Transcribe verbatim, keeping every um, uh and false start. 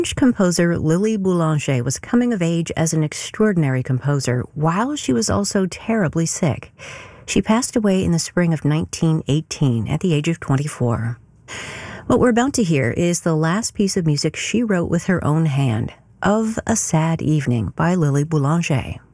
French composer Lily Boulanger was coming of age as an extraordinary composer while she was also terribly sick. She passed away in the spring of nineteen eighteen at the age of twenty-four. What we're about to hear is the last piece of music she wrote with her own hand, Of a Sad Evening by Lily Boulanger.